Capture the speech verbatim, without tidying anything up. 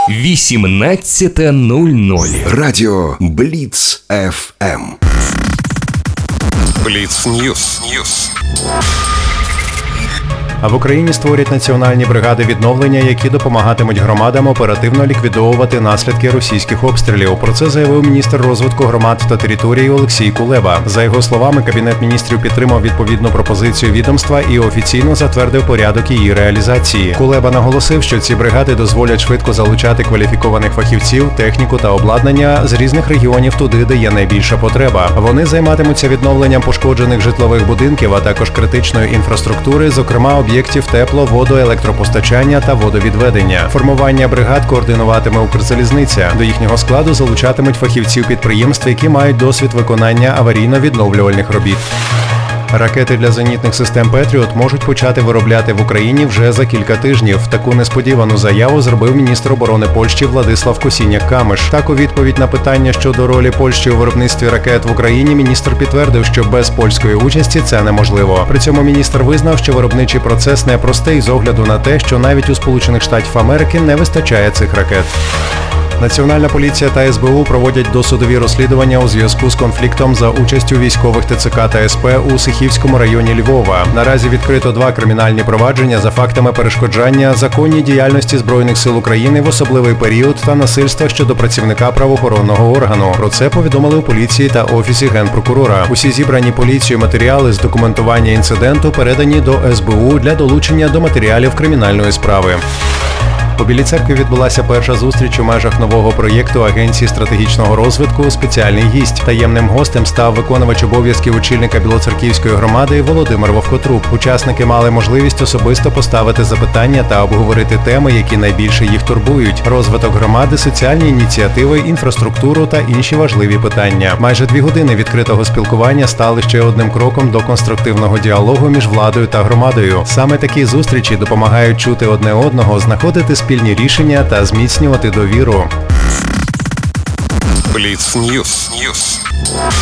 вісімнадцята нуль нуль. Радіо Бліц еф ем. Бліц Ньюс. Ньюс. А в Україні створять національні бригади відновлення, які допомагатимуть громадам оперативно ліквідовувати наслідки російських обстрілів. Про це заявив міністр розвитку громад та територій Олексій Кулеба. За його словами, Кабінет міністрів підтримав відповідну пропозицію відомства і офіційно затвердив порядок її реалізації. Кулеба наголосив, що ці бригади дозволять швидко залучати кваліфікованих фахівців, техніку та обладнання з різних регіонів туди, де є найбільша потреба. Вони займатимуться відновленням пошкоджених житлових будинків, а також критичної інфраструктури, зокрема об'єктів тепло-, водо-, електропостачання та водовідведення. Формування бригад координуватиме Укрзалізниця. До їхнього складу залучатимуть фахівців підприємств, які мають досвід виконання аварійно-відновлювальних робіт. Ракети для зенітних систем «Петріот» можуть почати виробляти в Україні вже за кілька тижнів. Таку несподівану заяву зробив міністр оборони Польщі Владислав Косіняк-Камиш. Так, у відповідь на питання щодо ролі Польщі у виробництві ракет в Україні, міністр підтвердив, що без польської участі це неможливо. При цьому міністр визнав, що виробничий процес непростий з огляду на те, що навіть у Сполучених Штатів Америки не вистачає цих ракет. Національна поліція та ес бе у проводять досудові розслідування у зв'язку з конфліктом за участю військових те це ка та ес пе у Сихівському районі Львова. Наразі відкрито два кримінальні провадження за фактами перешкоджання законній діяльності Збройних сил України в особливий період та насильства щодо працівника правоохоронного органу. Про це повідомили у поліції та Офісі Генпрокурора. Усі зібрані поліцією матеріали з документування інциденту передані до ес бе у для долучення до матеріалів кримінальної справи. У Білій Церкві відбулася перша зустріч у межах нового проєкту Агенції стратегічного розвитку «Спеціальний гість». Таємним гостем став виконувач обов'язків очільника Білоцерківської громади Володимир Вовкотруб. Учасники мали можливість особисто поставити запитання та обговорити теми, які найбільше їх турбують – розвиток громади, соціальні ініціативи, інфраструктуру та інші важливі питання. Майже дві години відкритого спілкування стали ще одним кроком до конструктивного діалогу між владою та громадою. Саме такі зустрічі допомагають чути одне одного, знаходити спільні рішення та зміцнювати довіру. Бліц Ньюс. Ньюс.